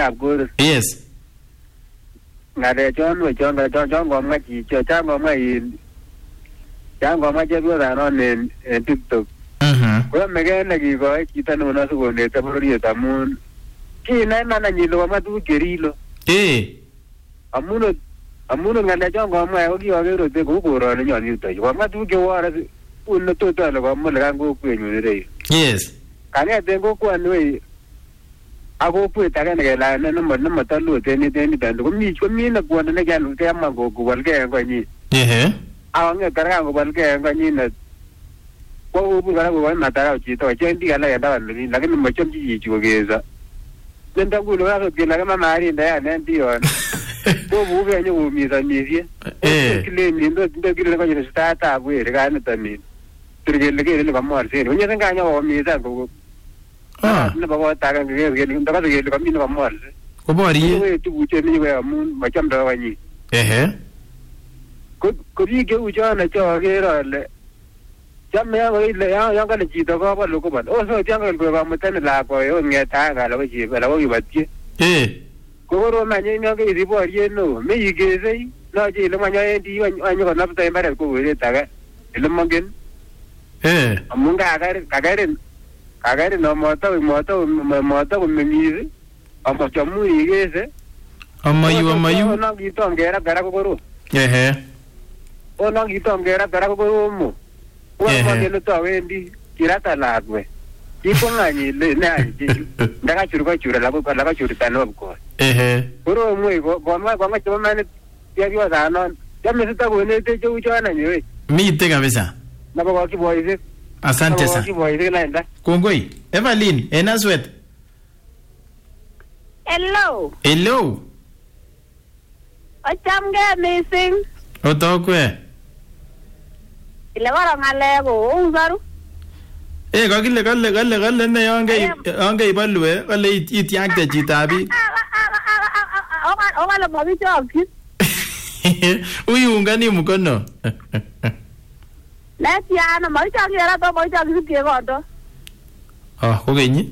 kapkoros. Yes. Ng'alechon komwa chicho, komwa chepyosanon en TikTok. Koyomegei nekikoi chito neuno sikonete bororiet amun kinai iman anyile komwa tuguk cherilo. Amun ng'alechon komwa ko kioker ote kou koroninyon yuto yu. Komwa tuguk chewore uni tot ale komwa likan kokwenyun ireyu. Yes. Kang'eten kokwoni wei ak kokwet age nekela nemotolot en yuton komi nekwondo nekiaman kobolgei en konyin. Akong'et kora kan kobolgei en konyinet kobur kora kokoi matarau chito kocheng biik alak en taban olin lakini mochomchi chichi kokeso. Nendo nguno kakot kele kama marindayan en biyon kobuke nyokoumizonisie. Kilen ndo kile konyil statab weri kaniton nin. Tur kele kele komorsen. Konyesin kanyokoumizan koko nebo kot agenge kele ndakase kele komi nekomorse. Koborie. Kowe tuguk chemi amun mochomdo konyin. Ko biik cheu chono choker ale chome yon kale chito kobolu kobol. Ose yon kale komutani lakwa ong'etanga ala ko chep ala ko kibotye. Ko korom any yon keisich boriet neo meikesei noche ile manyoendi anyokonopto mbaret ko koret age ele mongen. Amun kakerin moto komeng'is amochomu ikese. Amayu. Onon kitom kerab kora ko korom. Onon kitom kerab kora ko korom. Kele towendi kirata lakwe. Kipong'anyile ndakachur kochur ala kochur tanop kot. Korom wei komwa chebo manit chepyosanon. Chome sitakonete cheu chon any wei. Mite kabisa. Nabokokyi boisiek. Asante sana. Nabokokyi boisiek lainda. Kongoi. Evelyn, en Aswet. Hello. Ochamgei missing. Otokwe. Ile koro ng'alek ko usaru. Kakile kale ne yon keibolue kale ityakte chitab biik. Okale makichokchi. Uiungani mkono. Netiana makichokchi era to makichokchi sipkekondo. Kokenyi?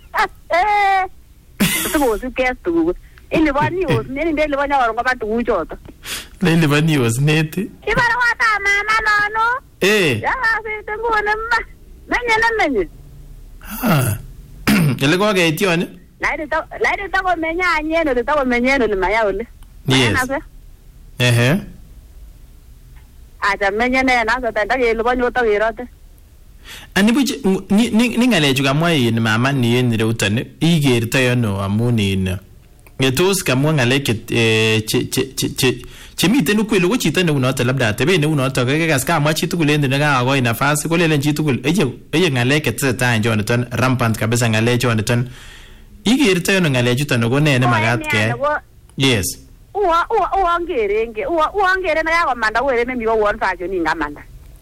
Sikosipkei tuguk. Iliponi osnet inde iliponi koron koba tuguchoto. Iliponi osnet. Ibare kotab mama nono. Yakasite nguni ma. Menye. Ele kokeit yon? Laiti takomenye anyen oli takomenye oli maya oli. Yes. Acha menye ne nasa tanda keliponi kotakerote. Anibuch ni ngalechu kamwa in mama ni en ireuton ikertoi ano amun in ngetos kamwa ngalek chemiten ukweli ko chito neunoto labda atebe neunoto kekas kamwa chitugul en nekakoi nafasi kolelen chitugul eye ngalek chetesetai choniton rampant kabisa ngalek choniton ikertoi ano ngalechuton ko ne nemakat ke. Yes. Uangere nekakomanda were nemi ko won fashion ingamanda.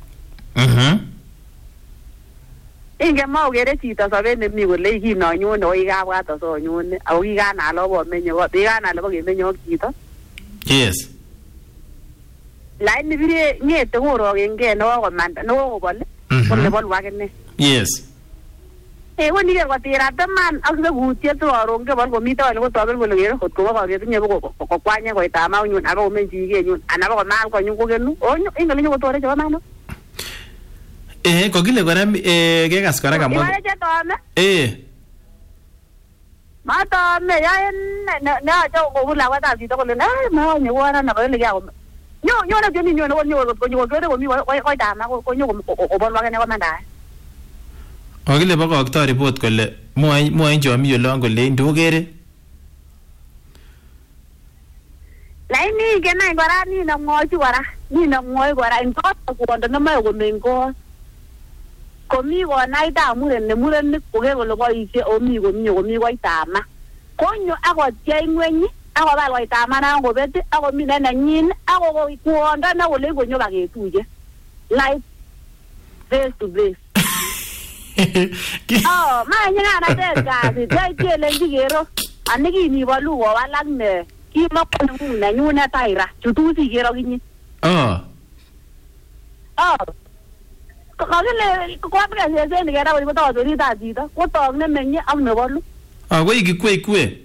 Inge maukere chito sobet nemi kole kinanyone o ikabwat asonyone ako kikanalo bomenye ko kikanalo bokemenye ak chito. Yes. Laini bire ngete ngorokengei nokomanda nokobol kole bolu akine. Yes. Woniker kotirate man ak sekutiet koron kebol komito ole kotober kole kere kot kobo kaketinye kokwanye koitab maunyun ako komen chikenyun anan ko komal konyun kokenu onyo ingele nyokotore chebo mano. Kokile kora kekas kora kamwa. Ibare chetome? Matome yaen ne acho kokula kwatab chito kole maonye wona na kole kya nyone tieni nyone konyo kere komi koitab ma konyo kobol akine komanda. Kokile bokokto report kole mwoe chomi olon kole ndokere. Laini kenai kora nina mwochi kora ingoto kwondo nemoe komeny kot. Komi konaitab murenik koker kole boisie omi komie komi koitab ma. Konyo akotyai ng'weny akobal koitab ma nakobet akomi nenenyin ako kwondo nekole konyo baketuye. Live face to face. Manye nganatet kasit yaitielenji kero aniki bolu kowalak ne kimakonu nenyunet aira chutusi kero kinyi. Kakile kwapke sesen kera kototoritab chito kotok nemenye ak nebolu. Koi kikwei.